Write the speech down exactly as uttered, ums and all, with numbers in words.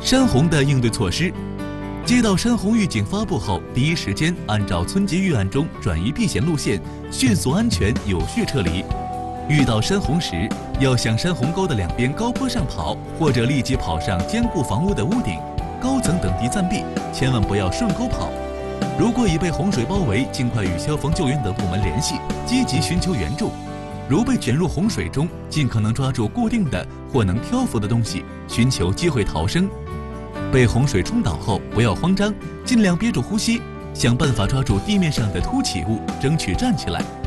山洪的应对措施：接到山洪预警发布后，第一时间按照村级预案中转移避险路线，迅速、安全、有序撤离。遇到山洪时，要向山洪沟的两边高坡上跑，或者立即跑上坚固房屋的屋顶、高层等地暂避，千万不要顺沟跑。如果已被洪水包围，尽快与消防救援等部门联系，积极寻求援助。如被卷入洪水中，尽可能抓住固定的或能漂浮的东西，寻求机会逃生。被洪水冲倒后，不要慌张，尽量憋住呼吸，想办法抓住地面上的凸起物，争取站起来。